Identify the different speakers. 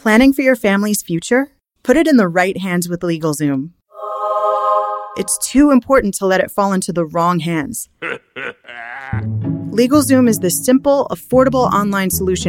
Speaker 1: Planning for your family's future? Put it in the right hands with LegalZoom. It's too important to let it fall into the wrong hands. LegalZoom is the simple, affordable online solution